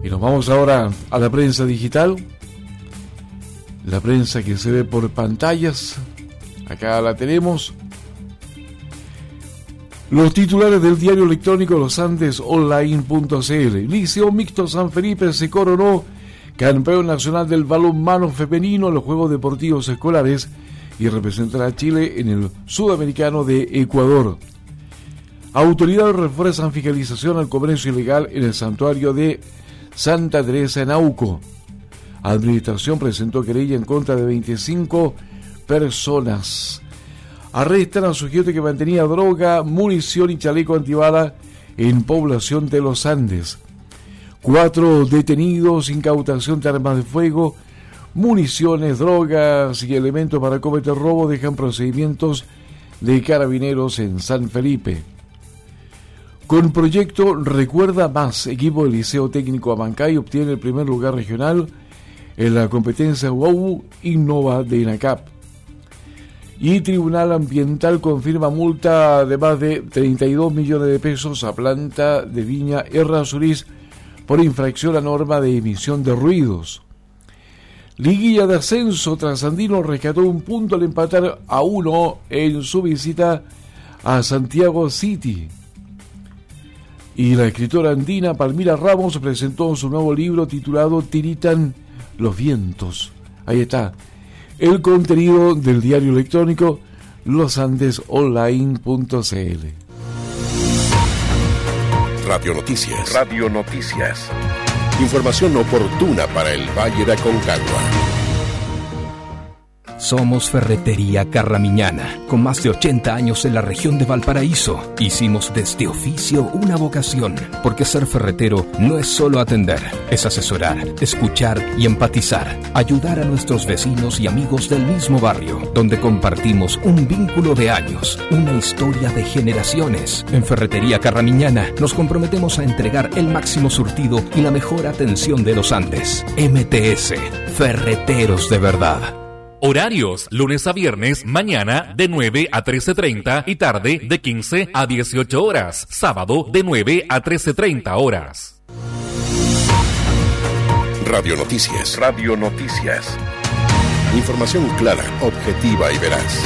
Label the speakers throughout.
Speaker 1: Y nos vamos ahora a la prensa digital. La prensa que se ve por pantallas. Acá la tenemos. Los titulares del diario electrónico losandesonline.cl. Liceo Mixto San Felipe se coronó campeón nacional del balonmano femenino en los Juegos Deportivos Escolares y representará a Chile en el Sudamericano de Ecuador. Autoridades refuerzan fiscalización al comercio ilegal en el santuario de Santa Teresa en Auco. Administración presentó querella en contra de 25 personas. Arrestan a sujeto que mantenía droga, munición y chaleco antibala en población de Los Andes. 4 detenidos, incautación de armas de fuego, municiones, drogas y elementos para cometer robo dejan procedimientos de carabineros en San Felipe. Con proyecto Recuerda Más, equipo del Liceo Técnico Abancay obtiene el primer lugar regional en la competencia WOW Innova de INACAP. Y Tribunal Ambiental confirma multa de más de 32 millones de pesos a planta de Viña Errázuriz por infracción a norma de emisión de ruidos. Liguilla de ascenso, Trasandino rescató un punto al empatar a 1 en su visita a Santiago City. Y la escritora andina Palmira Ramos presentó su nuevo libro titulado Tiritan los vientos. Ahí está el contenido del diario electrónico losandesonline.cl.
Speaker 2: Radio Noticias. Radio Noticias. Información oportuna para el Valle de Aconcagua.
Speaker 3: Somos Ferretería Carramiñana, con más de 80 años en la región de Valparaíso. Hicimos de este oficio una vocación, porque ser ferretero no es solo atender, es asesorar, escuchar y empatizar, ayudar a nuestros vecinos y amigos del mismo barrio, donde compartimos un vínculo de años, una historia de generaciones. En Ferretería Carramiñana nos comprometemos a entregar el máximo surtido y la mejor atención de los Andes. MTS, Ferreteros de verdad.
Speaker 4: Horarios, lunes a viernes, mañana de 9 a 13:30 y tarde de 15 a 18 horas. Sábado de 9 a 13:30 horas.
Speaker 2: Radio Noticias. Radio Noticias. Información clara, objetiva y veraz.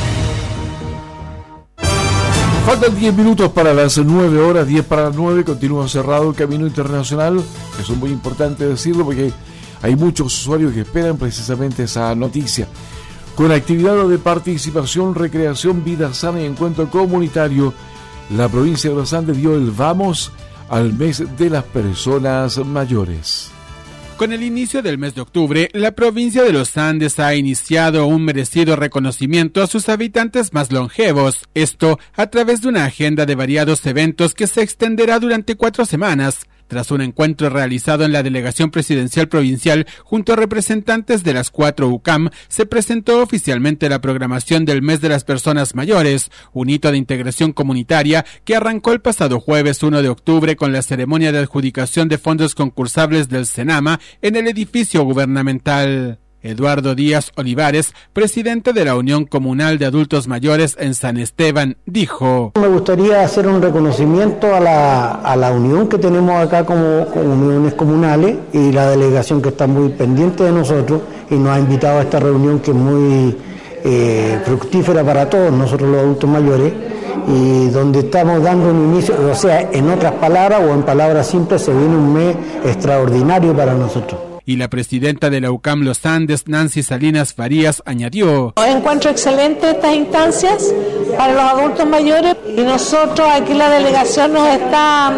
Speaker 1: Faltan 10 minutos para las 9 horas, 10 para las 9. Continúa cerrado el camino internacional. Eso es muy importante decirlo porque hay muchos usuarios que esperan precisamente esa noticia. Con actividades de participación, recreación, vida sana y encuentro comunitario, la provincia de Los Andes dio el vamos al mes de las personas mayores.
Speaker 5: Con el inicio del mes de octubre, la provincia de Los Andes ha iniciado un merecido reconocimiento a sus habitantes más longevos. Esto a través de una agenda de variados eventos que se extenderá durante 4 semanas. Tras un encuentro realizado en la Delegación Presidencial Provincial junto a representantes de las 4 UCAM, se presentó oficialmente la programación del Mes de las Personas Mayores, un hito de integración comunitaria que arrancó el pasado jueves 1 de octubre con la ceremonia de adjudicación de fondos concursables del Senama en el edificio gubernamental. Eduardo Díaz Olivares, presidente de la Unión Comunal de Adultos Mayores en San Esteban, dijo:
Speaker 6: Me gustaría hacer un reconocimiento a la unión que tenemos acá como uniones comunales y la delegación que está muy pendiente de nosotros y nos ha invitado a esta reunión que es muy fructífera para todos nosotros los adultos mayores y donde estamos dando un inicio, o sea, en otras palabras o en palabras simples, se viene un mes extraordinario para nosotros.
Speaker 5: Y la presidenta de la UCAM Los Andes, Nancy Salinas Farías, añadió:
Speaker 7: encuentro excelente estas instancias para los adultos mayores y nosotros aquí la delegación nos está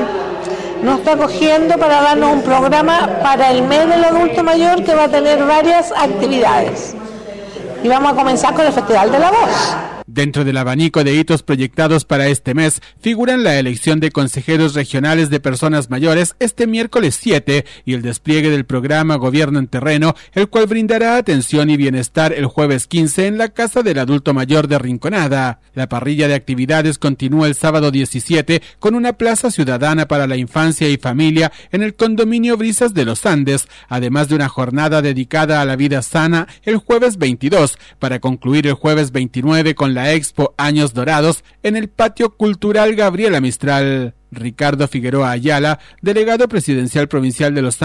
Speaker 7: acogiendo para darnos un programa para el mes del adulto mayor que va a tener varias actividades. Y vamos a comenzar con el Festival de la Voz.
Speaker 5: Dentro del abanico de hitos proyectados para este mes figuran la elección de consejeros regionales de personas mayores este miércoles 7 y el despliegue del programa Gobierno en Terreno, el cual brindará atención y bienestar el jueves 15 en la Casa del Adulto Mayor de Rinconada. La parrilla de actividades continúa el sábado 17 con una plaza ciudadana para la infancia y familia en el condominio Brisas de Los Andes, además de una jornada dedicada a la vida sana el jueves 22, para concluir el jueves 29 con la Expo Años Dorados en el Patio Cultural Gabriela Mistral. Ricardo Figueroa Ayala, delegado presidencial provincial de Los Andes,